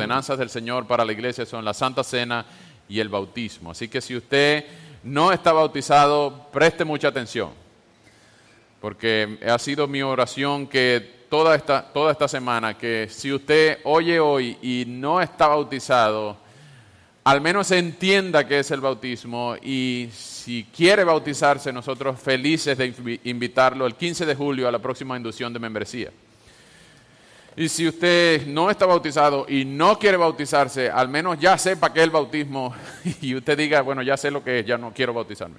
ordenanzas del Señor para la iglesia son la Santa Cena y el bautismo. Así que si usted no está bautizado, preste mucha atención, porque ha sido mi oración que toda esta semana, que si usted oye hoy y no está bautizado, al menos entienda qué es el bautismo, y si quiere bautizarse, nosotros felices de invitarlo el 15 de julio a la próxima inducción de membresía. Y si usted no está bautizado y no quiere bautizarse, al menos ya sepa qué es el bautismo y usted diga, bueno, ya sé lo que es, ya no quiero bautizarme.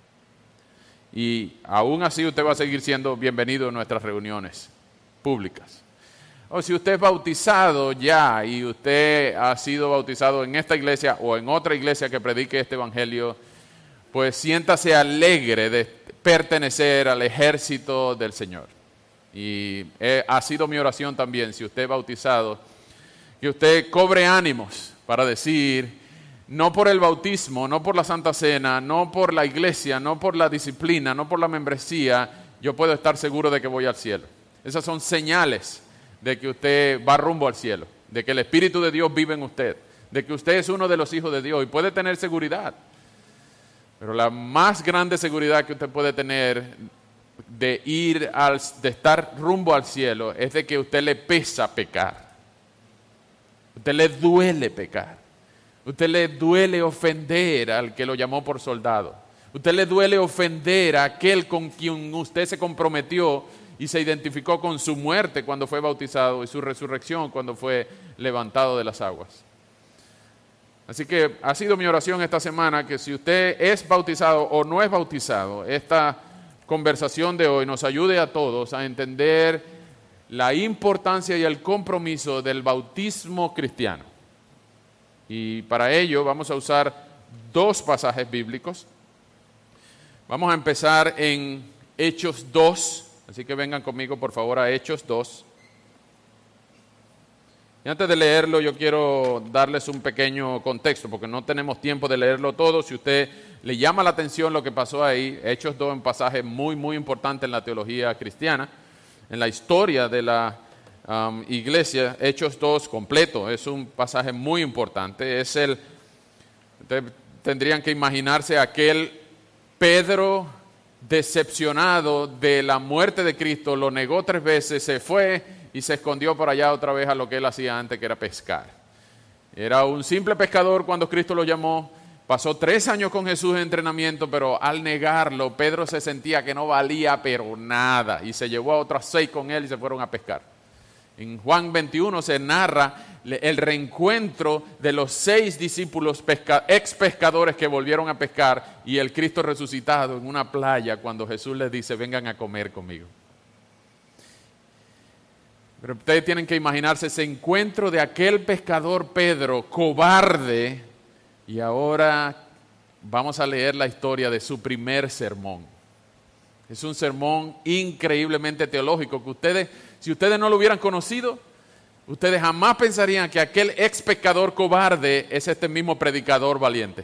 Y aún así usted va a seguir siendo bienvenido en nuestras reuniones públicas. O si usted es bautizado ya y usted ha sido bautizado en esta iglesia o en otra iglesia que predique este evangelio, pues siéntase alegre de pertenecer al ejército del Señor. Y ha sido mi oración también, si usted es bautizado, que usted cobre ánimos para decir, no por el bautismo, no por la Santa Cena, no por la iglesia, no por la disciplina, no por la membresía, yo puedo estar seguro de que voy al cielo. Esas son señales de que usted va rumbo al cielo, de que el Espíritu de Dios vive en usted, de que usted es uno de los hijos de Dios y puede tener seguridad. Pero la más grande seguridad que usted puede tener de estar rumbo al cielo es de que a usted le pesa pecar. A usted le duele pecar. A usted le duele ofender al que lo llamó por soldado. A usted le duele ofender a aquel con quien usted se comprometió y se identificó con su muerte cuando fue bautizado y su resurrección cuando fue levantado de las aguas. Así que ha sido mi oración esta semana que si usted es bautizado o no es bautizado, esta conversación de hoy nos ayude a todos a entender la importancia y el compromiso del bautismo cristiano. Y para ello vamos a usar dos pasajes bíblicos. Vamos a empezar en Hechos 2. Así que vengan conmigo, por favor, a Hechos 2. Y antes de leerlo, yo quiero darles un pequeño contexto, porque no tenemos tiempo de leerlo todo. Si usted le llama la atención lo que pasó ahí, Hechos 2 es un pasaje muy, muy importante en la teología cristiana, en la historia de la iglesia. Hechos 2 completo es un pasaje muy importante. Ustedes tendrían que imaginarse aquel Pedro decepcionado de la muerte de Cristo, lo negó 3 veces, se fue y se escondió por allá otra vez a lo que él hacía antes, que era pescar. Era un simple pescador cuando Cristo lo llamó, pasó 3 años con Jesús en entrenamiento, pero al negarlo, Pedro se sentía que no valía pero nada, y se llevó a otros 6 con él y se fueron a pescar. En Juan 21 se narra el reencuentro de los 6 discípulos ex pescadores que volvieron a pescar y el Cristo resucitado en una playa cuando Jesús les dice, vengan a comer conmigo. Pero ustedes tienen que imaginarse ese encuentro de aquel pescador Pedro, cobarde, y ahora vamos a leer la historia de su primer sermón. Es un sermón increíblemente teológico que si ustedes no lo hubieran conocido, ustedes jamás pensarían que aquel ex pecador cobarde es este mismo predicador valiente.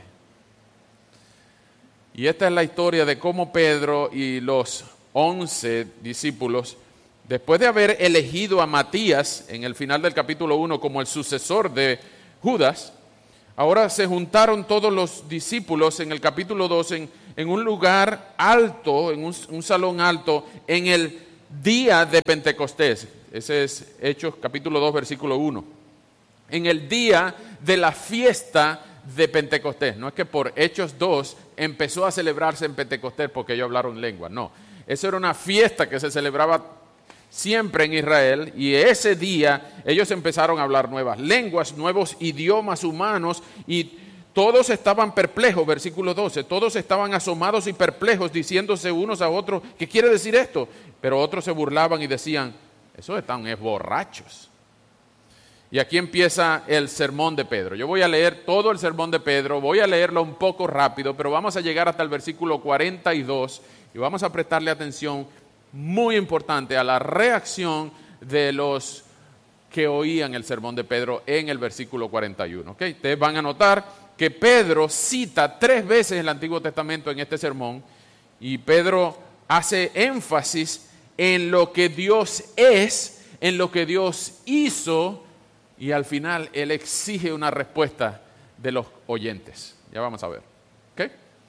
Y esta es la historia de cómo Pedro y los 11 discípulos, después de haber elegido a Matías en el final del capítulo 1 como el sucesor de Judas, ahora se juntaron todos los discípulos en el capítulo 2 en un lugar alto, en un salón alto, en el día de Pentecostés. Ese es Hechos capítulo 2, versículo 1. En el día de la fiesta de Pentecostés. No es que por Hechos 2 empezó a celebrarse en Pentecostés porque ellos hablaron lengua. No, eso era una fiesta que se celebraba siempre en Israel, y ese día ellos empezaron a hablar nuevas lenguas, nuevos idiomas humanos, y todos estaban perplejos, versículo 12, todos estaban asomados y perplejos, diciéndose unos a otros, ¿qué quiere decir esto? Pero otros se burlaban y decían, esos están borrachos. Y aquí empieza el sermón de Pedro. Yo voy a leer todo el sermón de Pedro, voy a leerlo un poco rápido, pero vamos a llegar hasta el versículo 42 y vamos a prestarle atención muy importante a la reacción de los que oían el sermón de Pedro en el versículo 41. ¿Okay? Ustedes van a notar que Pedro cita 3 veces el Antiguo Testamento en este sermón, y Pedro hace énfasis en lo que Dios es, en lo que Dios hizo y al final Él exige una respuesta de los oyentes. Ya vamos a ver. ¿Ok?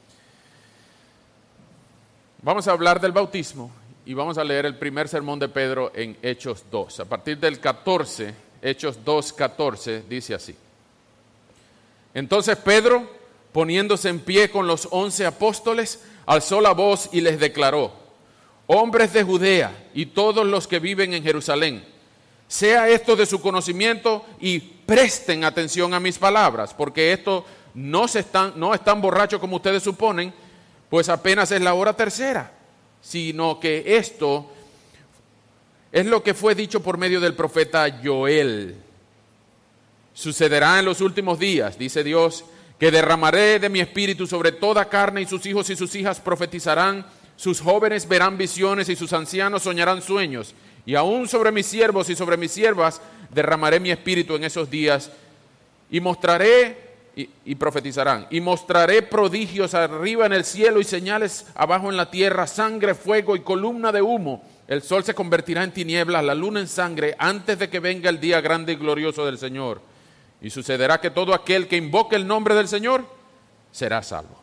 Vamos a hablar del bautismo y vamos a leer el primer sermón de Pedro en Hechos 2. A partir del 14, Hechos 2:14, dice así. Entonces Pedro, poniéndose en pie con los 11 apóstoles, alzó la voz y les declaró: hombres de Judea y todos los que viven en Jerusalén, sea esto de su conocimiento y presten atención a mis palabras, porque esto no están borrachos como ustedes suponen, pues apenas es la hora tercera, sino que esto es lo que fue dicho por medio del profeta Joel. Sucederá en los últimos días, dice Dios, que derramaré de mi espíritu sobre toda carne, y sus hijos y sus hijas profetizarán, sus jóvenes verán visiones y sus ancianos soñarán sueños, y aún sobre mis siervos y sobre mis siervas derramaré mi espíritu en esos días, y mostraré y profetizarán, y mostraré prodigios arriba en el cielo y señales abajo en la tierra, sangre, fuego y columna de humo. El sol se convertirá en tinieblas, la luna en sangre, antes de que venga el día grande y glorioso del Señor. Y sucederá que todo aquel que invoque el nombre del Señor será salvo.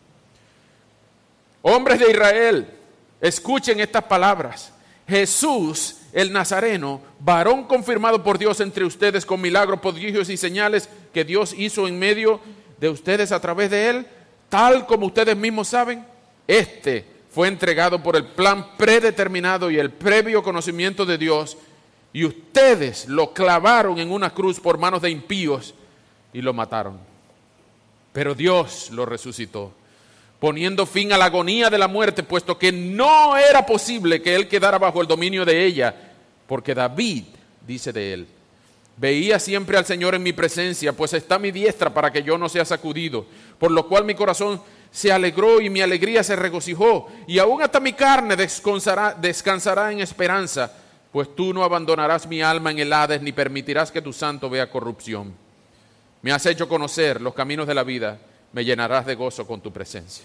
Hombres de Israel, escuchen estas palabras. Jesús, el Nazareno, varón confirmado por Dios entre ustedes con milagros, prodigios y señales que Dios hizo en medio de ustedes a través de él, tal como ustedes mismos saben, este fue entregado por el plan predeterminado y el previo conocimiento de Dios, y ustedes lo clavaron en una cruz por manos de impíos y lo mataron. Pero Dios lo resucitó, poniendo fin a la agonía de la muerte, puesto que no era posible que él quedara bajo el dominio de ella, porque David dice de él: veía siempre al Señor en mi presencia, pues está a mi diestra para que yo no sea sacudido, por lo cual mi corazón se alegró y mi alegría se regocijó, y aún hasta mi carne descansará en esperanza, pues tú no abandonarás mi alma en el Hades, ni permitirás que tu santo vea corrupción. Me has hecho conocer los caminos de la vida, me llenarás de gozo con tu presencia.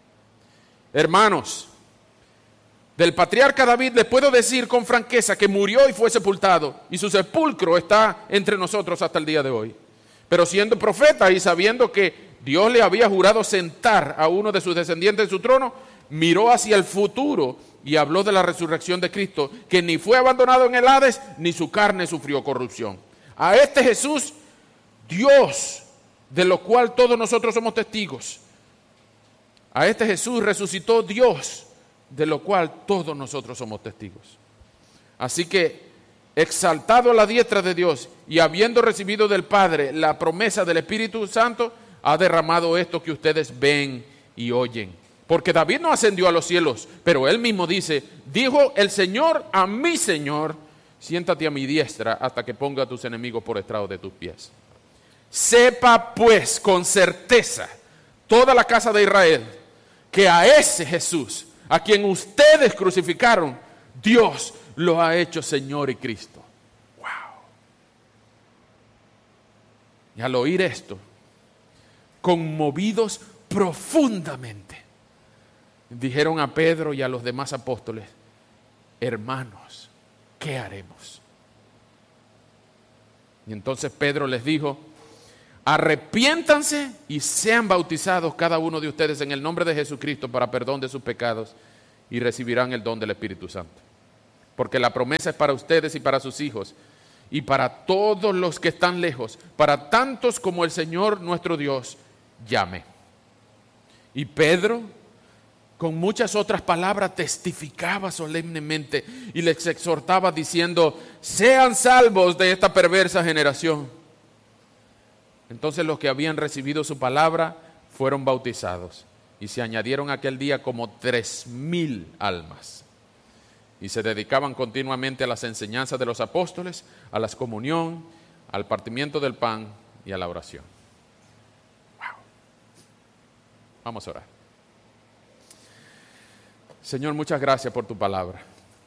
Hermanos, del patriarca David les puedo decir con franqueza que murió y fue sepultado, y su sepulcro está entre nosotros hasta el día de hoy. Pero siendo profeta y sabiendo que Dios le había jurado sentar a uno de sus descendientes en su trono, miró hacia el futuro y habló de la resurrección de Cristo, que ni fue abandonado en el Hades, ni su carne sufrió corrupción. A este Jesús, Dios, de lo cual todos nosotros somos testigos, a este Jesús resucitó Dios, de lo cual todos nosotros somos testigos. Así que, exaltado a la diestra de Dios y habiendo recibido del Padre la promesa del Espíritu Santo, ha derramado esto que ustedes ven y oyen. Porque David no ascendió a los cielos, pero él mismo dice: dijo el Señor a mi Señor, siéntate a mi diestra hasta que ponga a tus enemigos por estrado de tus pies. Sepa pues con certeza toda la casa de Israel que a ese Jesús, a quien ustedes crucificaron, Dios lo ha hecho Señor y Cristo. ¡Wow! Y al oír esto, conmovidos profundamente, dijeron a Pedro y a los demás apóstoles: hermanos, ¿qué haremos? Y entonces Pedro les dijo: arrepiéntanse y sean bautizados cada uno de ustedes en el nombre de Jesucristo para perdón de sus pecados, y recibirán el don del Espíritu Santo. Porque la promesa es para ustedes y para sus hijos, y para todos los que están lejos, para tantos como el Señor nuestro Dios llame. Y Pedro, con muchas otras palabras, testificaba solemnemente y les exhortaba diciendo: sean salvos de esta perversa generación. Entonces los que habían recibido su palabra fueron bautizados, y se añadieron aquel día como 3,000 almas. Y se dedicaban continuamente a las enseñanzas de los apóstoles, a la comunión, al partimiento del pan y a la oración. Wow. Vamos a orar. Señor, muchas gracias por tu palabra.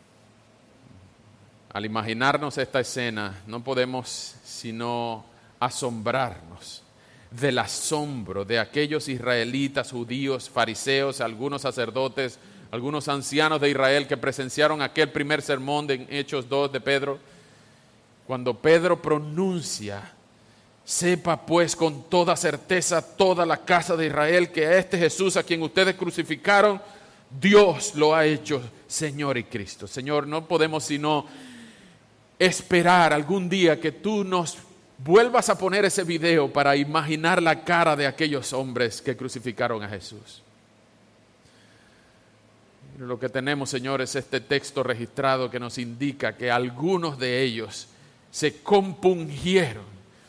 Al imaginarnos esta escena, no podemos sino asombrarnos del asombro de aquellos israelitas, judíos, fariseos, algunos sacerdotes, algunos ancianos de Israel que presenciaron aquel primer sermón de Hechos 2 de Pedro, cuando Pedro pronuncia: sepa pues con toda certeza toda la casa de Israel que a este Jesús a quien ustedes crucificaron, Dios lo ha hecho Señor y Cristo. Señor, no podemos sino esperar algún día que tú nos vuelvas a poner ese video para imaginar la cara de aquellos hombres que crucificaron a Jesús. Lo que tenemos, Señor, es este texto registrado que nos indica que algunos de ellos se compungieron.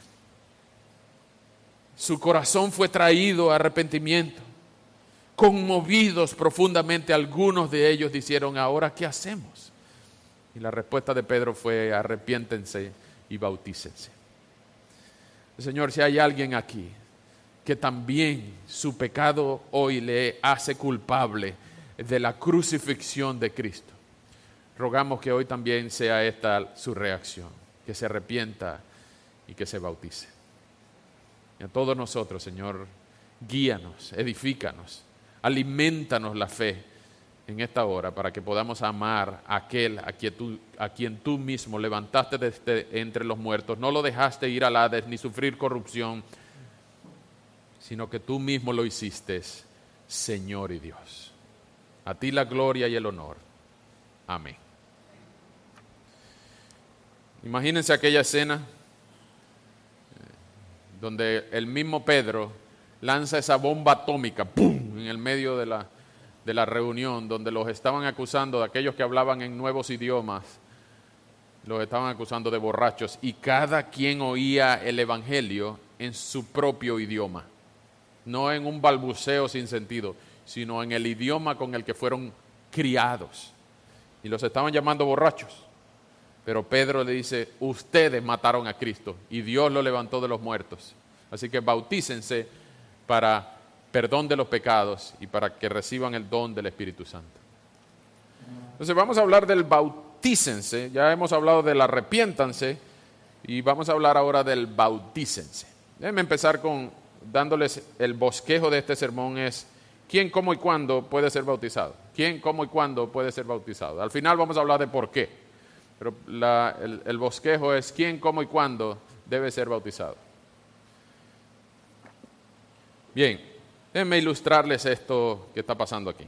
Su corazón fue traído a arrepentimiento. Conmovidos profundamente, algunos de ellos dijeron: ¿ahora qué hacemos? Y la respuesta de Pedro fue: arrepiéntense y bautícense. Señor, si hay alguien aquí que también su pecado hoy le hace culpable de la crucifixión de Cristo, rogamos que hoy también sea esta su reacción, que se arrepienta y que se bautice. Y a todos nosotros, Señor, guíanos, edifícanos, alimentanos la fe en esta hora para que podamos amar a aquel a quien tú mismo levantaste desde entre los muertos. No lo dejaste ir al Hades ni sufrir corrupción, sino que tú mismo lo hiciste, Señor y Dios. A ti la gloria y el honor. Amén. Imagínense aquella escena donde el mismo Pedro lanza esa bomba atómica, ¡pum!, en el medio de la reunión, donde los estaban acusando, de aquellos que hablaban en nuevos idiomas, los estaban acusando de borrachos, y cada quien oía el evangelio en su propio idioma, no en un balbuceo sin sentido, sino en el idioma con el que fueron criados, y los estaban llamando borrachos. Pero Pedro le dice: ustedes mataron a Cristo y Dios lo levantó de los muertos, así que bautícense para perdón de los pecados y para que reciban el don del Espíritu Santo. Entonces vamos a hablar del bautícense. Ya hemos hablado del arrepiéntanse y vamos a hablar ahora del bautícense. Déjenme empezar dándoles el bosquejo de este sermón: es quién, cómo y cuándo puede ser bautizado. ¿Quién, cómo y cuándo puede ser bautizado? Al final vamos a hablar de por qué, pero el bosquejo es quién, cómo y cuándo debe ser bautizado. Bien, déjenme ilustrarles esto que está pasando aquí.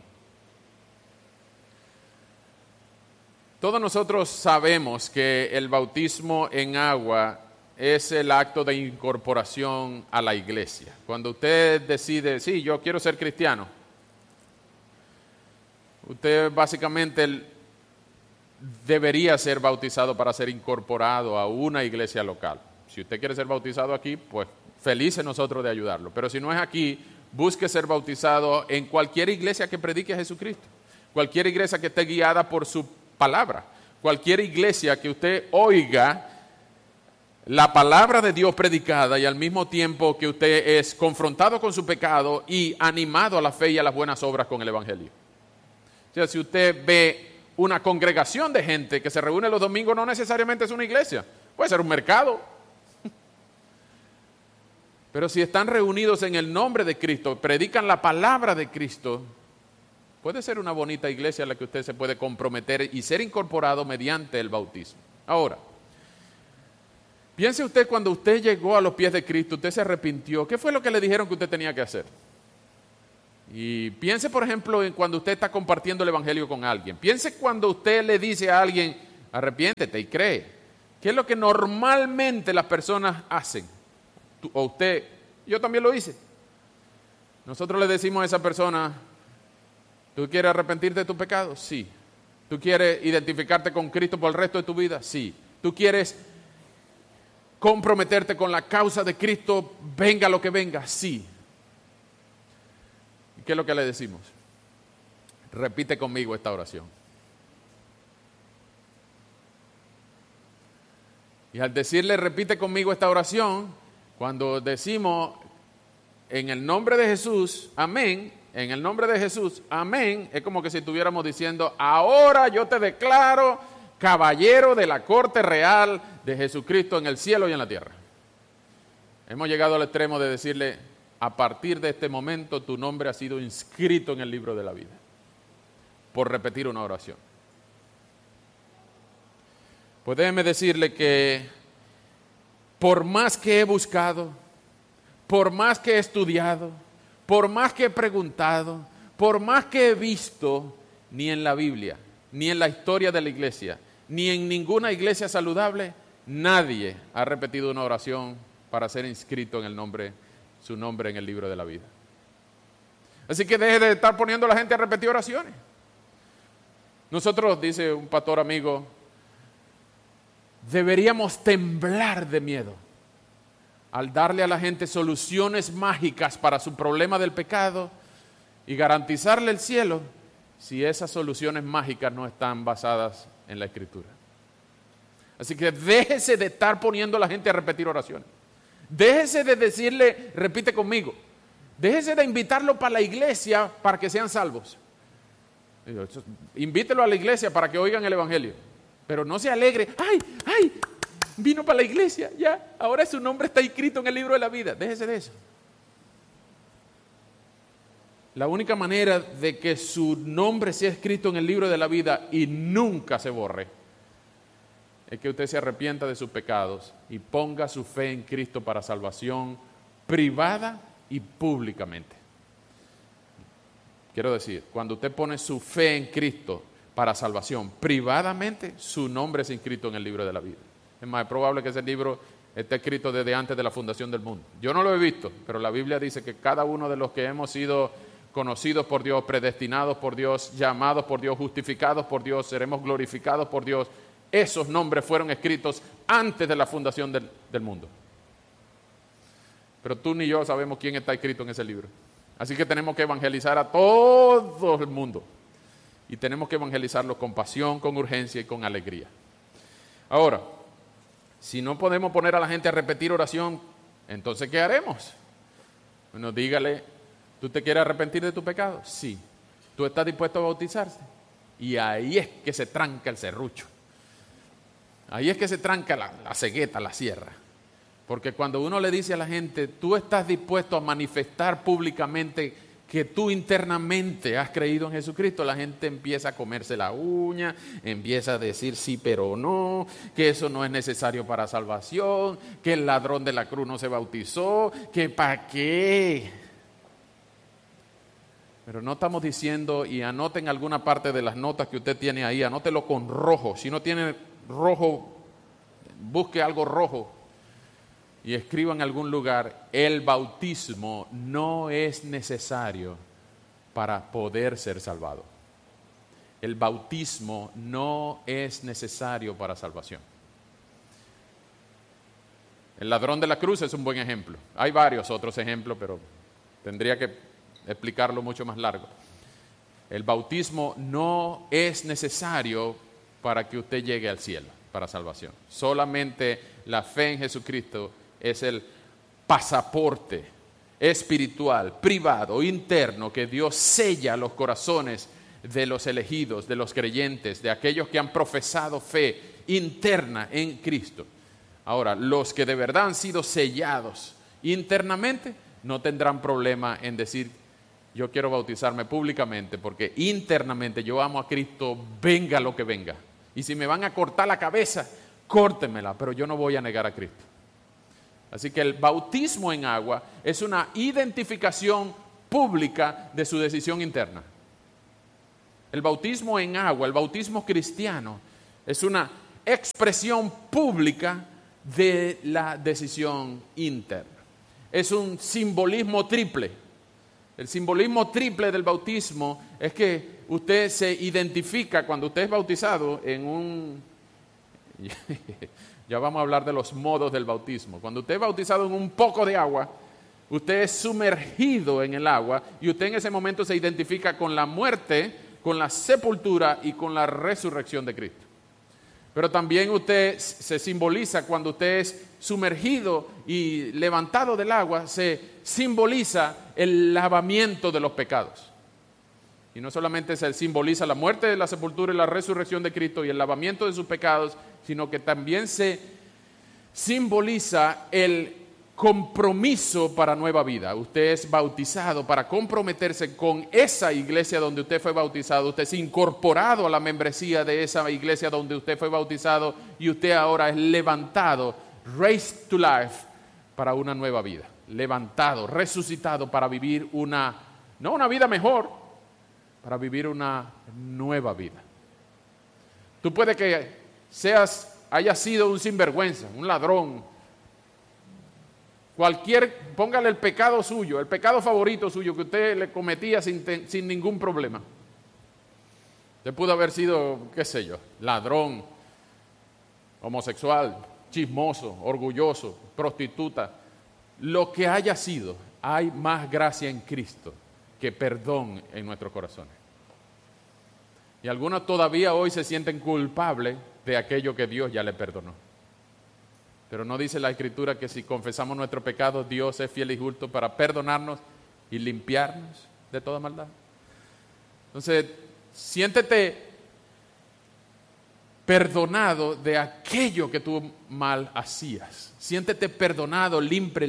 Todos nosotros sabemos que el bautismo en agua es el acto de incorporación a la iglesia. Cuando usted decide: sí, yo quiero ser cristiano, usted básicamente debería ser bautizado para ser incorporado a una iglesia local. Si usted quiere ser bautizado aquí, pues felices nosotros de ayudarlo. Pero si no es aquí, busque ser bautizado en cualquier iglesia que predique a Jesucristo, cualquier iglesia que esté guiada por su palabra, cualquier iglesia que usted oiga la palabra de Dios predicada y al mismo tiempo que usted es confrontado con su pecado y animado a la fe y a las buenas obras con el evangelio. O sea, si usted ve una congregación de gente que se reúne los domingos, no necesariamente es una iglesia, puede ser un mercado. Pero si están reunidos en el nombre de Cristo, predican la palabra de Cristo, puede ser una bonita iglesia a la que usted se puede comprometer y ser incorporado mediante el bautismo. Ahora, piense usted, cuando usted llegó a los pies de Cristo, usted se arrepintió, ¿qué fue lo que le dijeron que usted tenía que hacer? Y piense, por ejemplo, en cuando usted está compartiendo el evangelio con alguien. Piense cuando usted le dice a alguien: arrepiéntete y cree. ¿Qué es lo que normalmente las personas hacen? O usted, yo también lo hice. Nosotros le decimos a esa persona: ¿tú quieres arrepentirte de tu pecado? Sí. ¿Tú quieres identificarte con Cristo por el resto de tu vida? Sí. ¿Tú quieres comprometerte con la causa de Cristo, venga lo que venga? Sí. ¿Y qué es lo que le decimos? Repite conmigo esta oración. Y al decirle repite conmigo esta oración, cuando decimos en el nombre de Jesús, amén, en el nombre de Jesús, amén, es como que si estuviéramos diciendo: ahora yo te declaro caballero de la corte real de Jesucristo en el cielo y en la tierra. Hemos llegado al extremo de decirle: a partir de este momento tu nombre ha sido inscrito en el libro de la vida, por repetir una oración. Pues déjeme decirle que por más que he buscado, por más que he estudiado, por más que he preguntado, por más que he visto, ni en la Biblia, ni en la historia de la iglesia, ni en ninguna iglesia saludable, nadie ha repetido una oración para ser inscrito en su nombre en el libro de la vida. Así que deje de estar poniendo a la gente a repetir oraciones. Nosotros, dice un pastor amigo, deberíamos temblar de miedo al darle a la gente soluciones mágicas para su problema del pecado y garantizarle el cielo si esas soluciones mágicas no están basadas en la Escritura. Así que déjese de estar poniendo a la gente a repetir oraciones. Déjese de decirle, repite conmigo. Déjese de invitarlo para la iglesia para que sean salvos. Invítelo a la iglesia para que oigan el evangelio. Pero no se alegre. ¡Ay! Vino para la iglesia, ya. Ahora su nombre está inscrito en el libro de la vida. Déjese de eso. La única manera de que su nombre sea escrito en el libro de la vida y nunca se borre es que usted se arrepienta de sus pecados y ponga su fe en Cristo para salvación privada y públicamente. Quiero decir, cuando usted pone su fe en Cristo para salvación privadamente, su nombre es inscrito en el libro de la vida. Es más, es probable que ese libro esté escrito desde antes de la fundación del mundo. Yo no lo he visto, pero la Biblia dice que cada uno de los que hemos sido conocidos por Dios, predestinados por Dios, llamados por Dios, justificados por Dios, seremos glorificados por Dios, esos nombres fueron escritos antes de la fundación del mundo. Pero tú ni yo sabemos quién está escrito en ese libro. Así que tenemos que evangelizar a todo el mundo. Y tenemos que evangelizarlos con pasión, con urgencia y con alegría. Ahora, si no podemos poner a la gente a repetir oración, entonces ¿qué haremos? Bueno, dígale, ¿tú te quieres arrepentir de tu pecado? Sí. ¿Tú estás dispuesto a bautizarse? Y ahí es que se tranca el serrucho. Ahí es que se tranca la cegueta, la sierra. Porque cuando uno le dice a la gente, tú estás dispuesto a manifestar públicamente que tú internamente has creído en Jesucristo, la gente empieza a comerse la uña, empieza a decir sí pero no, que eso no es necesario para salvación, que el ladrón de la cruz no se bautizó, que ¿para qué? Pero no estamos diciendo, y anoten alguna parte de las notas que usted tiene ahí, anótelo con rojo. Si no tiene rojo, busque algo rojo y escriba en algún lugar, el bautismo no es necesario para poder ser salvado. El bautismo no es necesario para salvación. El ladrón de la cruz es un buen ejemplo. Hay varios otros ejemplos, pero tendría que explicarlo mucho más largo. El bautismo no es necesario para que usted llegue al cielo, para salvación. Solamente la fe en Jesucristo es el pasaporte espiritual, privado, interno, que Dios sella los corazones de los elegidos, de los creyentes, de aquellos que han profesado fe interna en Cristo. Ahora, los que de verdad han sido sellados internamente no tendrán problema en decir, yo quiero bautizarme públicamente porque internamente yo amo a Cristo, venga lo que venga. Y si me van a cortar la cabeza, córtemela, pero yo no voy a negar a Cristo. Así que el bautismo en agua es una identificación pública de su decisión interna. El bautismo en agua, el bautismo cristiano, es una expresión pública de la decisión interna. Es un simbolismo triple. El simbolismo triple del bautismo es que usted se identifica cuando usted es bautizado en un... Ya vamos a hablar de los modos del bautismo. Cuando usted es bautizado en un poco de agua, usted es sumergido en el agua y usted en ese momento se identifica con la muerte, con la sepultura y con la resurrección de Cristo. Pero también usted se simboliza cuando usted es sumergido y levantado del agua, se simboliza el lavamiento de los pecados. Y no solamente se simboliza la muerte, la sepultura y la resurrección de Cristo y el lavamiento de sus pecados, sino que también se simboliza el compromiso para nueva vida. Usted es bautizado para comprometerse con esa iglesia donde usted fue bautizado. Usted es incorporado a la membresía de esa iglesia donde usted fue bautizado y usted ahora es levantado, raised to life, para una nueva vida. Levantado, resucitado para vivir no una vida mejor, para vivir una nueva vida. Tú puedes que hayas sido un sinvergüenza, un ladrón, póngale el pecado suyo, el pecado favorito suyo que usted le cometía sin ningún problema. Usted pudo haber sido, qué sé yo, ladrón, homosexual, chismoso, orgulloso, prostituta. Lo que haya sido, hay más gracia en Cristo que perdón en nuestros corazones. Y algunos todavía hoy se sienten culpables de aquello que Dios ya le perdonó. Pero no dice la Escritura que si confesamos nuestro pecado, Dios es fiel y justo para perdonarnos y limpiarnos de toda maldad. Entonces, siéntete perdonado de aquello que tú mal hacías. Siéntete perdonado, libre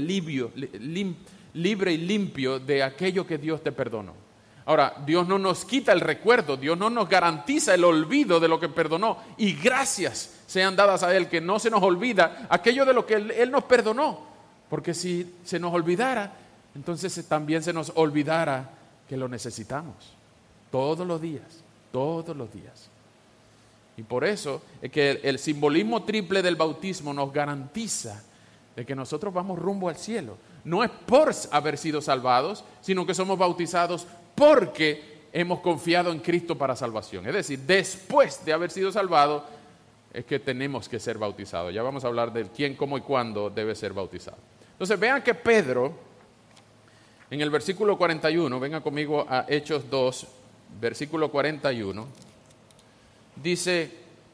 y limpio de aquello que Dios te perdonó. Ahora, Dios no nos quita el recuerdo, Dios no nos garantiza el olvido de lo que perdonó. Y gracias sean dadas a Él, que no se nos olvida aquello de lo que Él nos perdonó. Porque si se nos olvidara, entonces también se nos olvidara que lo necesitamos. Todos los días, todos los días. Y por eso es que el simbolismo triple del bautismo nos garantiza de que nosotros vamos rumbo al cielo. No es por haber sido salvados, sino que somos bautizados porque hemos confiado en Cristo para salvación. Es decir, después de haber sido salvados, es que tenemos que ser bautizados. Ya vamos a hablar de quién, cómo y cuándo debe ser bautizado. Entonces, vean que Pedro, en el versículo 41, vengan conmigo a Hechos 2, versículo 41, dice: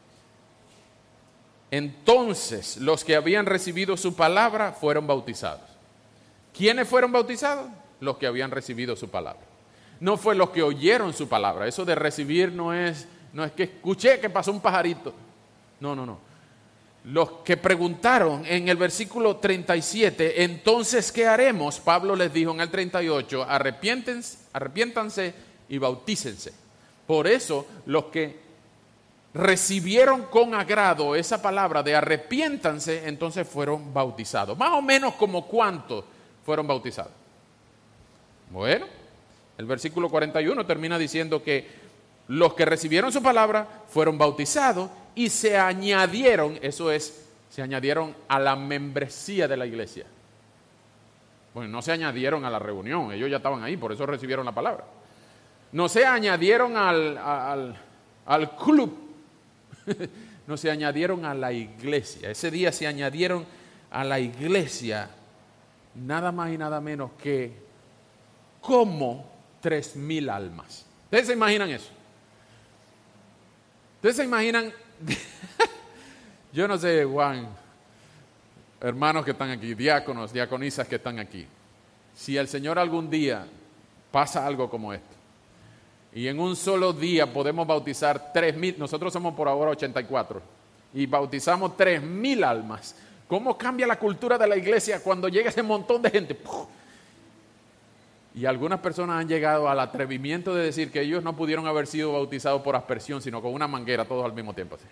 entonces los que habían recibido su palabra fueron bautizados. ¿Quiénes fueron bautizados? Los que habían recibido su palabra. No fue los que oyeron su palabra. Eso de recibir no es que escuché que pasó un pajarito. No. Los que preguntaron en el versículo 37, entonces, ¿qué haremos? Pablo les dijo en el 38, arrepiéntanse y bautícense. Por eso, los que recibieron con agrado esa palabra de arrepiéntanse, entonces fueron bautizados. Más o menos como cuántos fueron bautizados. Bueno, el versículo 41 termina diciendo que los que recibieron su palabra fueron bautizados y se añadieron, se añadieron a la membresía de la iglesia. Bueno, no se añadieron a la reunión, ellos ya estaban ahí, por eso recibieron la palabra. No se añadieron al club, no, se añadieron a la iglesia. Ese día se añadieron a la iglesia nada más y nada menos que como 3,000 almas. ¿Ustedes se imaginan eso? ¿Ustedes se imaginan? Yo no sé, Juan, hermanos que están aquí, diáconos, diaconisas que están aquí, si el Señor algún día pasa algo como esto, y en un solo día podemos bautizar 3,000, nosotros somos por ahora 84, y bautizamos 3,000 almas. ¿Cómo cambia la cultura de la iglesia cuando llega ese montón de gente? ¡Puf! Y algunas personas han llegado al atrevimiento de decir que ellos no pudieron haber sido bautizados por aspersión, sino con una manguera todos al mismo tiempo. Así.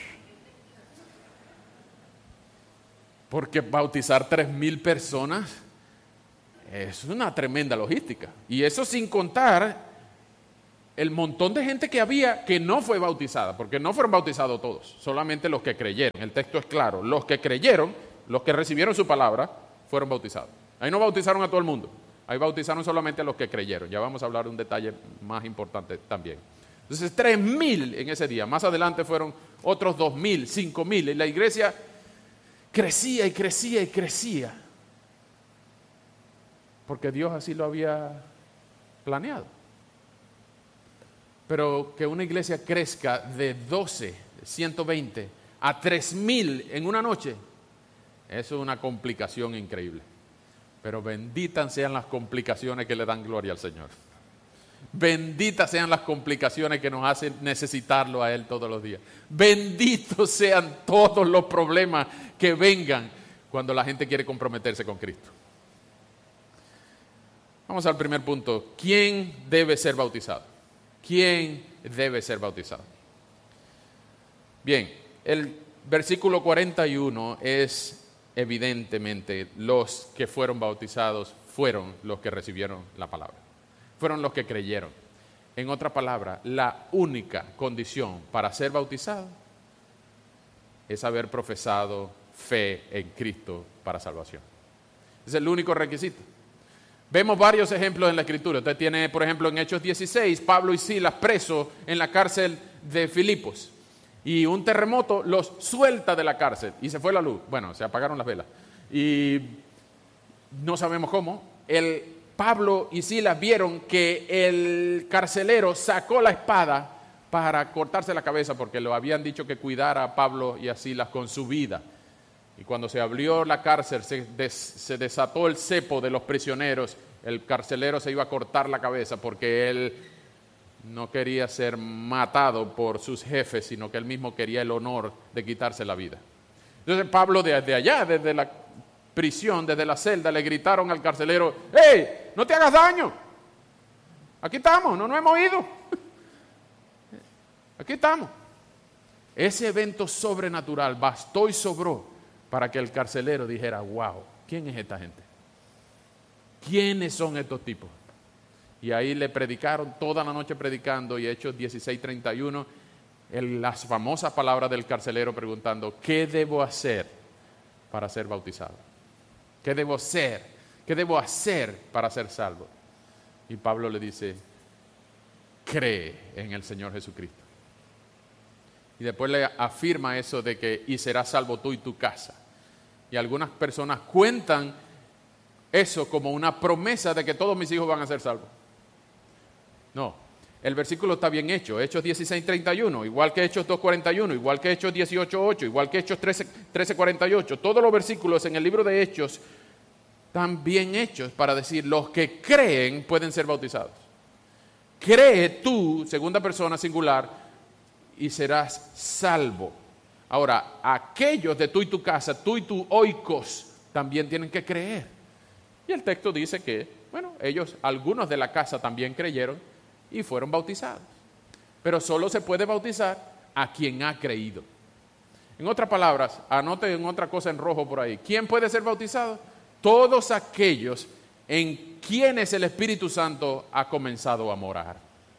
Porque bautizar 3,000 personas es una tremenda logística. Y eso sin contar el montón de gente que había que no fue bautizada, porque no fueron bautizados todos, solamente los que creyeron. El texto es claro, los que creyeron, los que recibieron su palabra, fueron bautizados. Ahí no bautizaron a todo el mundo, ahí bautizaron solamente a los que creyeron. Ya vamos a hablar de un detalle más importante también. Entonces 3,000 en ese día, más adelante fueron otros 2,000, 5,000, y la iglesia crecía y crecía y crecía, porque Dios así lo había planeado. Pero que una iglesia crezca de 12, 120 a 3,000 en una noche, eso es una complicación increíble. Pero benditas sean las complicaciones que le dan gloria al Señor. Benditas sean las complicaciones que nos hacen necesitarlo a Él todos los días. Benditos sean todos los problemas que vengan, cuando la gente quiere comprometerse con Cristo. Vamos al primer punto. ¿Quién debe ser bautizado? ¿Quién debe ser bautizado? Bien, el versículo 41 es evidentemente los que fueron bautizados fueron los que recibieron la palabra. Fueron los que creyeron. En otra palabra, la única condición para ser bautizado es haber profesado fe en Cristo para salvación. Es el único requisito. Vemos varios ejemplos en la Escritura. Usted tiene, por ejemplo, en Hechos 16, Pablo y Silas presos en la cárcel de Filipos. Y un terremoto los suelta de la cárcel y se fue la luz. Bueno, se apagaron las velas. Y no sabemos cómo. Pablo y Silas vieron que el carcelero sacó la espada para cortarse la cabeza porque lo habían dicho que cuidara a Pablo y a Silas con su vida. Y cuando se abrió la cárcel, se desató el cepo de los prisioneros. El carcelero se iba a cortar la cabeza porque él no quería ser matado por sus jefes, sino que él mismo quería el honor de quitarse la vida. Entonces Pablo desde allá, desde la prisión, desde la celda, le gritaron al carcelero: ¡Hey, no te hagas daño! Aquí estamos, no nos hemos ido. Aquí estamos. Ese evento sobrenatural bastó y sobró para que el carcelero dijera: wow, ¿quién es esta gente? ¿Quiénes son estos tipos? Y ahí le predicaron toda la noche predicando, y Hechos 16:31, las famosas palabras del carcelero preguntando: ¿qué debo hacer para ser bautizado? ¿Qué debo hacer? ¿Qué debo hacer para ser salvo? Y Pablo le dice: cree en el Señor Jesucristo. Y después le afirma eso de que y serás salvo tú y tu casa. Y algunas personas cuentan eso como una promesa de que todos mis hijos van a ser salvos. No, el versículo está bien hecho. Hechos 16:31, igual que Hechos 2:41, igual que Hechos 18:8, igual que Hechos 13:48. Todos los versículos en el libro de Hechos están bien hechos para decir: los que creen pueden ser bautizados. Cree tú, segunda persona singular, y serás salvo. Ahora, aquellos de tú y tu casa, tú y tu oikos, también tienen que creer. Y el texto dice que, bueno, algunos de la casa también creyeron y fueron bautizados. Pero solo se puede bautizar a quien ha creído. En otras palabras, anoten otra cosa en rojo por ahí. ¿Quién puede ser bautizado? Todos aquellos en quienes el Espíritu Santo ha comenzado a morar.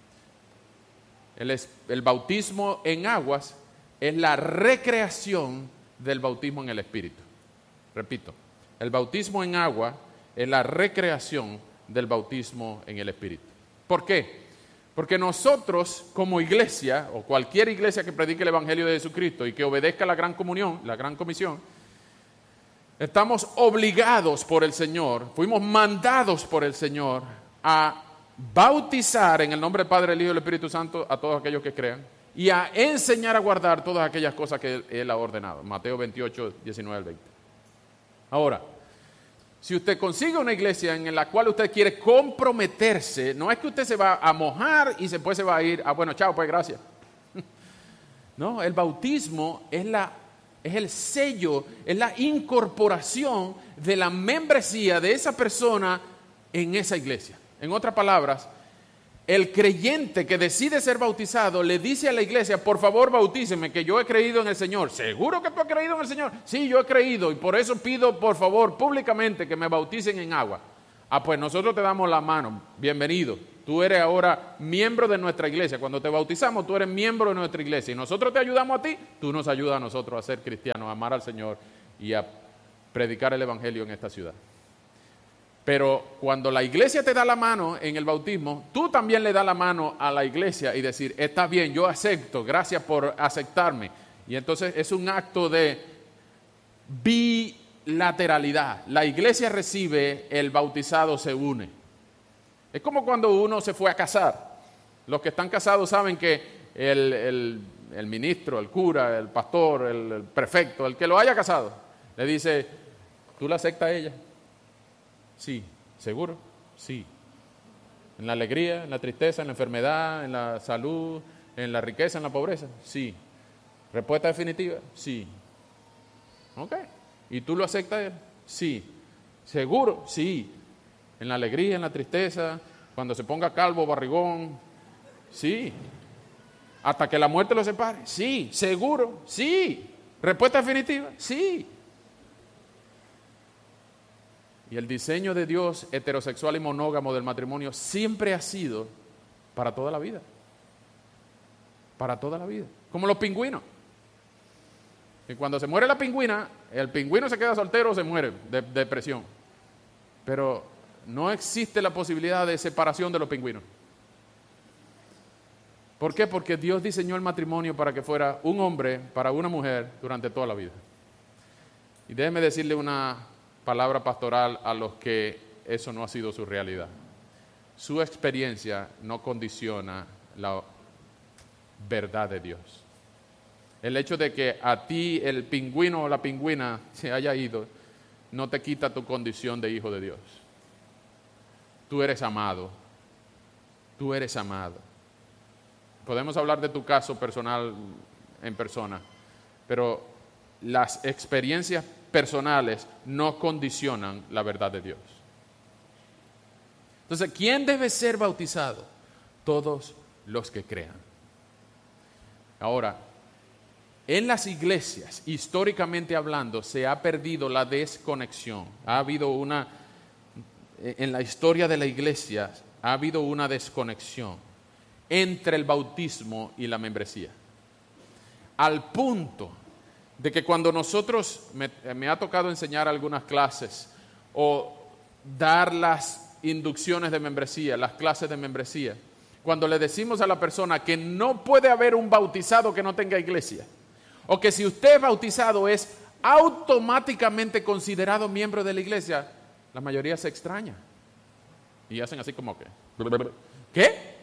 El bautismo en aguas es la recreación del bautismo en el Espíritu. Repito, el bautismo en agua es la recreación del bautismo en el Espíritu. ¿Por qué? Porque nosotros como iglesia, o cualquier iglesia que predique el Evangelio de Jesucristo y que obedezca la gran comunión, la gran comisión, estamos obligados por el Señor, fuimos mandados por el Señor a bautizar en el nombre del Padre, el Hijo y el Espíritu Santo a todos aquellos que crean y a enseñar a guardar todas aquellas cosas que Él ha ordenado. Mateo 28, 19 al 20. Ahora, si usted consigue una iglesia en la cual usted quiere comprometerse, no es que usted se va a mojar y después se va a ir, bueno, chao, pues gracias. No, el bautismo es el sello, es la incorporación de la membresía de esa persona en esa iglesia. En otras palabras, el creyente que decide ser bautizado le dice a la iglesia: por favor, bautíceme, que yo he creído en el Señor. ¿Seguro que tú has creído en el Señor? Sí, yo he creído, y por eso pido, por favor, públicamente que me bauticen en agua. Pues nosotros te damos la mano. Bienvenido. Tú eres ahora miembro de nuestra iglesia. Cuando te bautizamos, tú eres miembro de nuestra iglesia. Y nosotros te ayudamos a ti, tú nos ayudas a nosotros a ser cristianos, a amar al Señor y a predicar el Evangelio en esta ciudad. Pero cuando la iglesia te da la mano en el bautismo, tú también le das la mano a la iglesia y decir: está bien, yo acepto, gracias por aceptarme. Y entonces es un acto de bilateralidad. La iglesia recibe, el bautizado se une. Es como cuando uno se fue a casar. Los que están casados saben que el ministro, el cura, el pastor, el prefecto, el que lo haya casado, le dice: ¿tú la aceptas a ella? Sí. ¿Seguro? Sí. ¿En la alegría, en la tristeza, en la enfermedad, en la salud, en la riqueza, en la pobreza? Sí. ¿Respuesta definitiva? Sí. Ok. ¿Y tú lo aceptas? Sí. ¿Seguro? Sí. En la alegría, en la tristeza, cuando se ponga calvo, barrigón, sí. Hasta que la muerte lo separe, sí. ¿Seguro? Sí. ¿Respuesta definitiva? Sí. Y el diseño de Dios heterosexual y monógamo del matrimonio siempre ha sido para toda la vida. Para toda la vida. Como los pingüinos. Y cuando se muere la pingüina, el pingüino se queda soltero o se muere de depresión. Pero no existe la posibilidad de separación de los pingüinos. ¿Por qué? Porque Dios diseñó el matrimonio para que fuera un hombre para una mujer durante toda la vida. Y déjeme decirle una palabra pastoral a los que eso no ha sido su realidad. Su experiencia no condiciona la verdad de Dios. El hecho de que a ti el pingüino o la pingüina se haya ido no te quita tu condición de hijo de Dios. Tú eres amado. Tú eres amado. Podemos hablar de tu caso personal en persona, pero las experiencias personales no condicionan la verdad de Dios. Entonces, ¿quién debe ser bautizado? Todos los que crean. Ahora, en las iglesias, históricamente hablando, se ha perdido la desconexión. En la historia de la iglesia, ha habido una desconexión entre el bautismo y la membresía. Al punto de que cuando nosotros, me ha tocado enseñar algunas clases o dar las inducciones de membresía, las clases de membresía, cuando le decimos a la persona que no puede haber un bautizado que no tenga iglesia, o que si usted es bautizado es automáticamente considerado miembro de la iglesia, la mayoría se extraña y hacen así como que, ¿qué?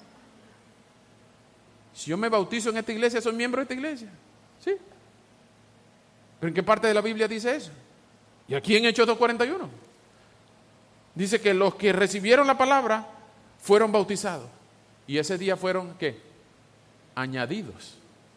Si yo me bautizo en esta iglesia, soy miembro de esta iglesia. Sí. ¿Pero en qué parte de la Biblia dice eso? Y aquí en Hechos 2:41 dice que los que recibieron la palabra fueron bautizados. Y ese día fueron, ¿qué? Añadidos.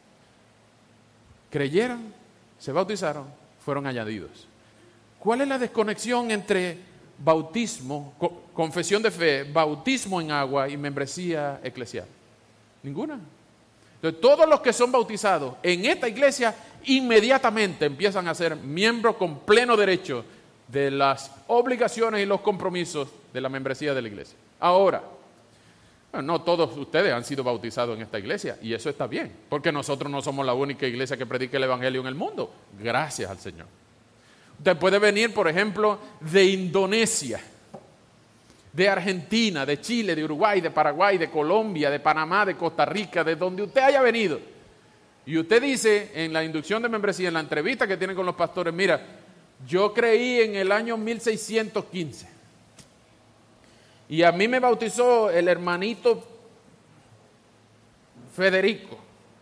Creyeron, se bautizaron, fueron añadidos. ¿Cuál es la desconexión entre bautismo, confesión de fe, bautismo en agua y membresía eclesial? Ninguna. Entonces, todos los que son bautizados en esta iglesia inmediatamente empiezan a ser miembros con pleno derecho de las obligaciones y los compromisos de la membresía de la iglesia. Ahora, no todos ustedes han sido bautizados en esta iglesia y eso está bien, porque nosotros no somos la única iglesia que predica el evangelio en el mundo. Gracias al Señor. Usted puede venir, por ejemplo, de Indonesia, de Argentina, de Chile, de Uruguay, de Paraguay, de Colombia, de Panamá, de Costa Rica, de donde usted haya venido. Y usted dice en la inducción de membresía, en la entrevista que tiene con los pastores, mira, yo creí en el año 1615 y a mí me bautizó el hermanito Federico.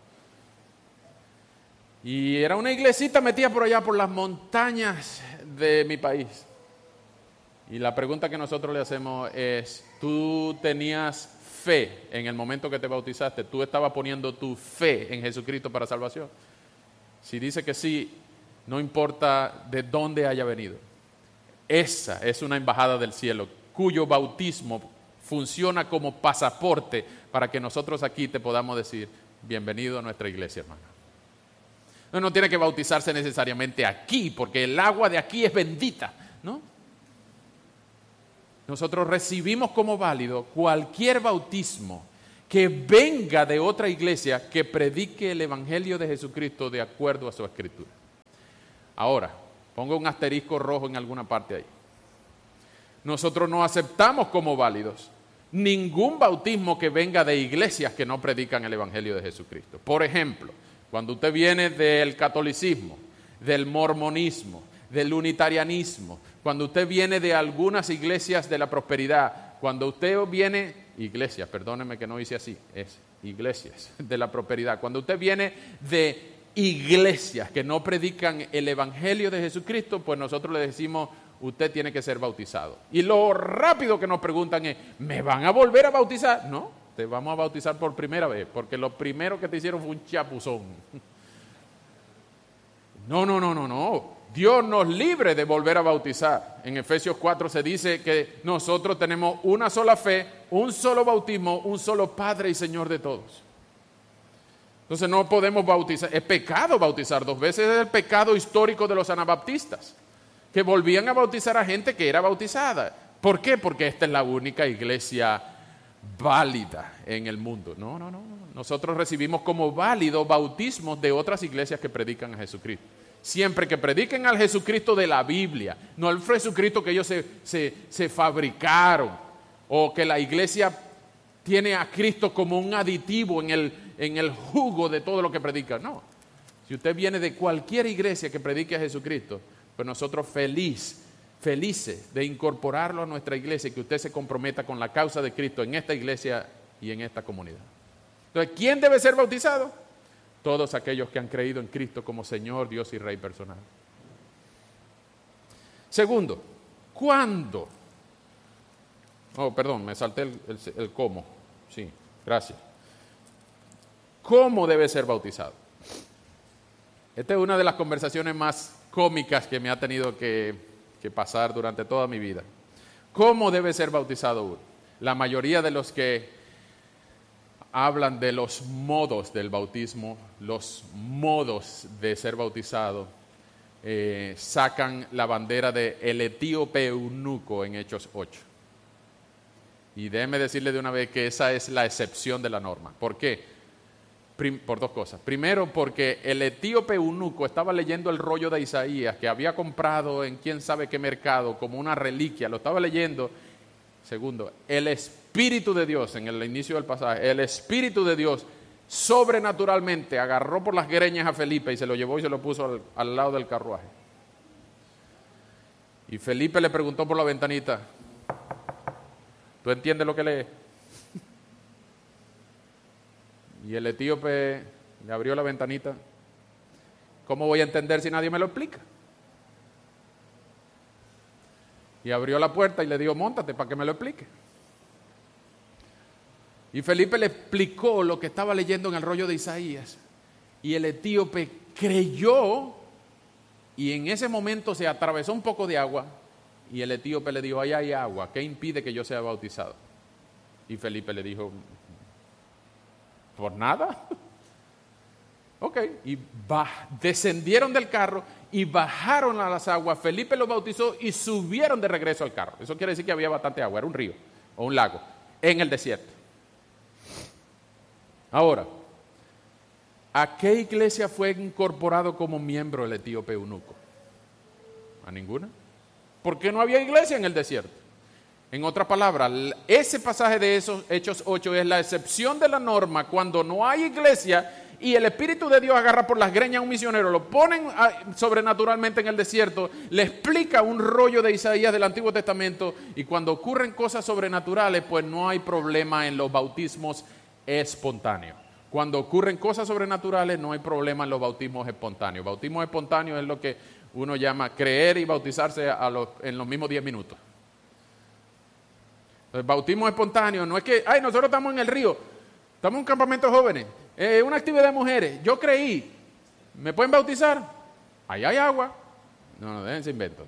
Y era una iglesita metida por allá por las montañas de mi país. Y la pregunta que nosotros le hacemos es, ¿tú tenías fe en el momento que te bautizaste? ¿Tú estabas poniendo tu fe en Jesucristo para salvación? Si dice que sí, no importa de dónde haya venido. Esa es una embajada del cielo, cuyo bautismo funciona como pasaporte para que nosotros aquí te podamos decir, bienvenido a nuestra iglesia, hermano. No tiene que bautizarse necesariamente aquí, porque el agua de aquí es bendita, ¿no? Nosotros recibimos como válido cualquier bautismo que venga de otra iglesia que predique el evangelio de Jesucristo de acuerdo a su escritura. Ahora, pongo un asterisco rojo en alguna parte ahí. Nosotros no aceptamos como válidos ningún bautismo que venga de iglesias que no predican el evangelio de Jesucristo. Por ejemplo, cuando usted viene del catolicismo, del mormonismo, del unitarianismo, cuando usted viene de algunas iglesias de la prosperidad, cuando usted viene, iglesias, perdóneme que no hice así, es iglesias de la prosperidad, cuando usted viene de iglesias que no predican el evangelio de Jesucristo, pues nosotros le decimos, usted tiene que ser bautizado. Y lo rápido que nos preguntan es, ¿me van a volver a bautizar? No, te vamos a bautizar por primera vez, porque lo primero que te hicieron fue un chapuzón. No. Dios nos libre de volver a bautizar. En Efesios 4 se dice que nosotros tenemos una sola fe, un solo bautismo, un solo Padre y Señor de todos. Entonces no podemos bautizar. Es pecado bautizar dos veces. Es el pecado histórico de los anabaptistas, que volvían a bautizar a gente que era bautizada. ¿Por qué? Porque esta es la única iglesia válida en el mundo. No. Nosotros recibimos como válido bautismos de otras iglesias que predican a Jesucristo. Siempre que prediquen al Jesucristo de la Biblia, no al Jesucristo que ellos se fabricaron, o que la iglesia tiene a Cristo como un aditivo en el jugo de todo lo que predica. No. Si usted viene de cualquier iglesia que predique a Jesucristo, pues nosotros felices de incorporarlo a nuestra iglesia y que usted se comprometa con la causa de Cristo en esta iglesia y en esta comunidad. Entonces, ¿quién debe ser bautizado? Todos aquellos que han creído en Cristo como Señor, Dios y Rey personal. Segundo, ¿cuándo? Oh, perdón, me salté el cómo. Sí, gracias. ¿Cómo debe ser bautizado? Esta es una de las conversaciones más cómicas que me ha tenido que pasar durante toda mi vida. ¿Cómo debe ser bautizado uno? La mayoría de los que hablan de los modos del bautismo, los modos de ser bautizado, sacan la bandera de el etíope eunuco en Hechos 8. Y déjeme decirle de una vez que esa es la excepción de la norma. ¿Por qué? Por dos cosas. Primero, porque el etíope eunuco estaba leyendo el rollo de Isaías que había comprado en quién sabe qué mercado como una reliquia, lo estaba leyendo. Segundo, el Espíritu de Dios, en el inicio del pasaje, el Espíritu de Dios sobrenaturalmente agarró por las greñas a Felipe y se lo llevó y se lo puso al lado del carruaje. Y Felipe le preguntó por la ventanita, ¿tú entiendes lo que lees? Y el etíope le abrió la ventanita. ¿Cómo voy a entender si nadie me lo explica? Y abrió la puerta y le dijo, móntate para que me lo explique. Y Felipe le explicó lo que estaba leyendo en el rollo de Isaías. Y el etíope creyó y en ese momento se atravesó un poco de agua. Y el etíope le dijo, ahí hay agua, ¿qué impide que yo sea bautizado? Y Felipe le dijo, ¿por nada? Ok, y descendieron del carro y bajaron a las aguas. Felipe los bautizó y subieron de regreso al carro. Eso quiere decir que había bastante agua, era un río o un lago en el desierto. Ahora, ¿a qué iglesia fue incorporado como miembro el etíope eunuco? ¿A ninguna? ¿Por qué no había iglesia en el desierto? En otras palabras, ese pasaje de esos Hechos 8 es la excepción de la norma cuando no hay iglesia y el Espíritu de Dios agarra por las greñas a un misionero, lo ponen sobrenaturalmente en el desierto, le explica un rollo de Isaías del Antiguo Testamento y cuando ocurren cosas sobrenaturales, pues no hay problema en los bautismos espontáneos. Cuando ocurren cosas sobrenaturales, no hay problema en los bautismos espontáneos. Bautismo espontáneo es lo que uno llama creer y bautizarse en los mismos 10 minutos. El bautismo espontáneo no es que, nosotros estamos en el río, estamos en un campamento de jóvenes, una actividad de mujeres, yo creí, ¿me pueden bautizar? Ahí hay agua. No, déjense invento.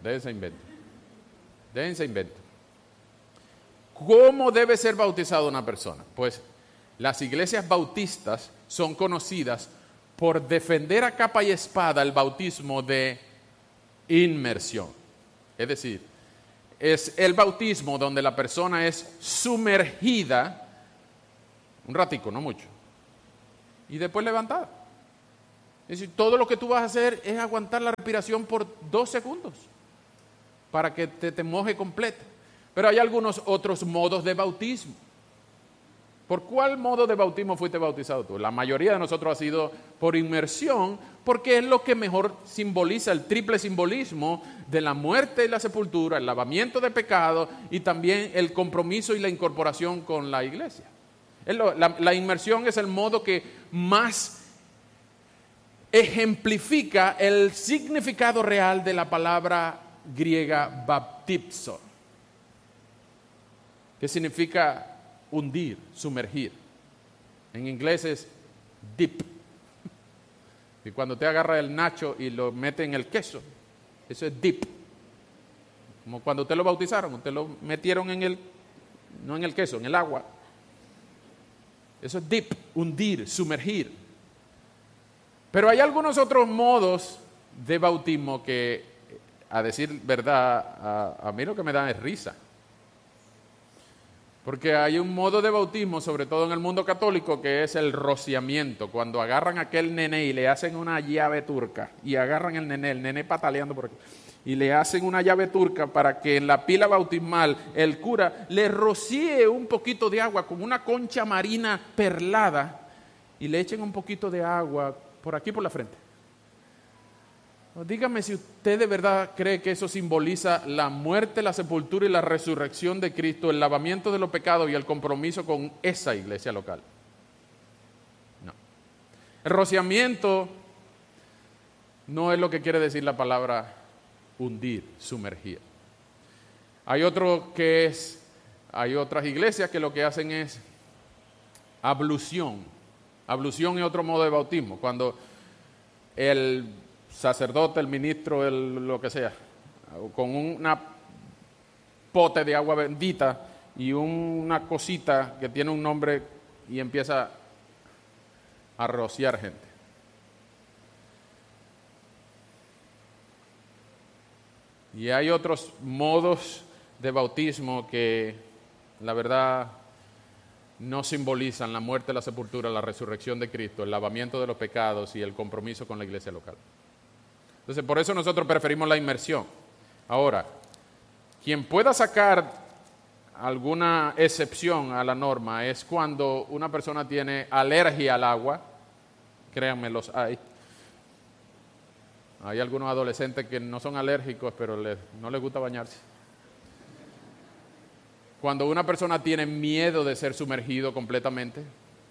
¿Cómo debe ser bautizada una persona? Pues las iglesias bautistas son conocidas por defender a capa y espada el bautismo de inmersión. Es decir, es el bautismo donde la persona es sumergida, un ratico, no mucho, y después levantada. Es decir, todo lo que tú vas a hacer es aguantar la respiración por 2 segundos para que te moje completa. Pero hay algunos otros modos de bautismo. ¿Por cuál modo de bautismo fuiste bautizado tú? La mayoría de nosotros ha sido por inmersión, porque es lo que mejor simboliza el triple simbolismo de la muerte y la sepultura, el lavamiento de pecado y también el compromiso y la incorporación con la iglesia. La inmersión es el modo que más ejemplifica el significado real de la palabra griega baptizo, que significa hundir, sumergir. En inglés es dip. Y cuando te agarra el nacho y lo mete en el queso, Eso es dip. Como cuando usted lo bautizaron, usted lo metieron no en el queso, en el agua. Eso es dip, hundir, sumergir. Pero hay algunos otros modos de bautismo que, a decir verdad, a mí lo que me da es risa. Porque hay un modo de bautismo, sobre todo en el mundo católico, que es el rociamiento. Cuando agarran a aquel nené y le hacen una llave turca, y agarran el nené pataleando por aquí, y le hacen una llave turca para que en la pila bautismal el cura le rocíe un poquito de agua con una concha marina perlada y le echen un poquito de agua por aquí por la frente. Dígame si usted de verdad cree que eso simboliza la muerte, la sepultura y la resurrección de Cristo, el lavamiento de los pecados y el compromiso con esa iglesia local. No. El rociamiento no es lo que quiere decir la palabra hundir, sumergir. Hay otras iglesias que lo que hacen es ablución. Ablución es otro modo de bautismo. Cuando el sacerdote, el ministro, lo que sea, con una pote de agua bendita y una cosita que tiene un nombre y empieza a rociar gente. Y hay otros modos de bautismo que, la verdad, no simbolizan la muerte, la sepultura, la resurrección de Cristo, el lavamiento de los pecados y el compromiso con la iglesia local. Entonces, por eso nosotros preferimos la inmersión. Ahora, quien pueda sacar alguna excepción a la norma es cuando una persona tiene alergia al agua. Créanme, los hay. Hay algunos adolescentes que no son alérgicos, pero no les gusta bañarse. Cuando una persona tiene miedo de ser sumergido completamente,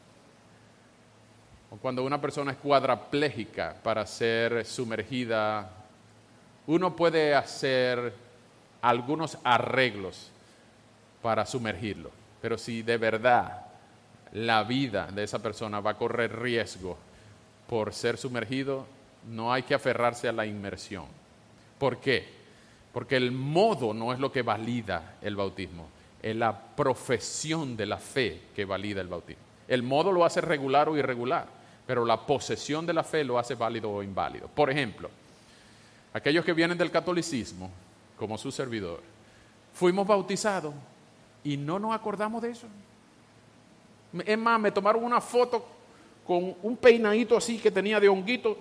o cuando una persona es cuadraplégica para ser sumergida, uno puede hacer algunos arreglos para sumergirlo. Pero si de verdad la vida de esa persona va a correr riesgo por ser sumergido, no hay que aferrarse a la inmersión. ¿Por qué? Porque el modo no es lo que valida el bautismo, es la profesión de la fe que valida el bautismo. El modo lo hace regular o irregular, pero la posesión de la fe lo hace válido o inválido. Por ejemplo, aquellos que vienen del catolicismo, como su servidor, fuimos bautizados y no nos acordamos de eso. Es más, me tomaron una foto con un peinadito así que tenía de honguito.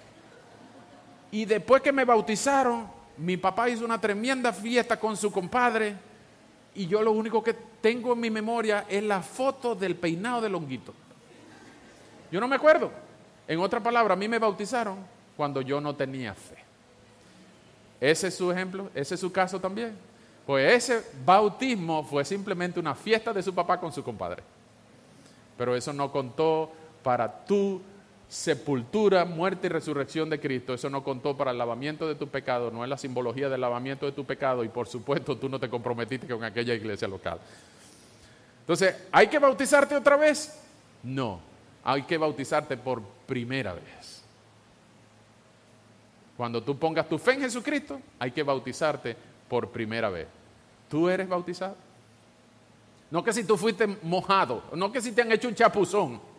Y después que me bautizaron, mi papá hizo una tremenda fiesta con su compadre y yo lo único que tengo en mi memoria es la foto del peinado del honguito. Yo no me acuerdo. En otra palabra, a mí me bautizaron cuando yo no tenía fe. ¿Ese es su ejemplo? ¿Ese es su caso también? Pues ese bautismo fue simplemente una fiesta de su papá con su compadre. Pero eso no contó para tu sepultura, muerte y resurrección de Cristo. Eso no contó para el lavamiento de tu pecado, no es la simbología del lavamiento de tu pecado y por supuesto tú no te comprometiste con aquella iglesia local. Entonces, ¿hay que bautizarte otra vez? No, hay que bautizarte por primera vez. Cuando tú pongas tu fe en Jesucristo, hay que bautizarte por primera vez. ¿Tú eres bautizado? No que si tú fuiste mojado, no que si te han hecho un chapuzón.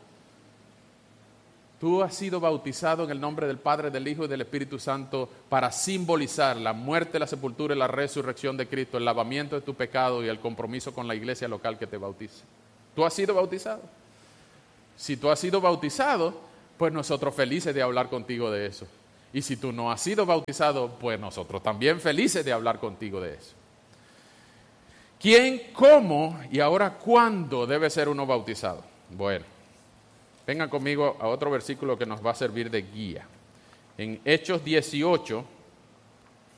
Tú has sido bautizado en el nombre del Padre, del Hijo y del Espíritu Santo para simbolizar la muerte, la sepultura y la resurrección de Cristo, el lavamiento de tu pecado y el compromiso con la iglesia local que te bautice. ¿Tú has sido bautizado? Si tú has sido bautizado, pues nosotros felices de hablar contigo de eso. Y si tú no has sido bautizado, pues nosotros también felices de hablar contigo de eso. ¿Quién, cómo y ahora cuándo debe ser uno bautizado? Bueno. Vengan conmigo a otro versículo que nos va a servir de guía. En Hechos 18,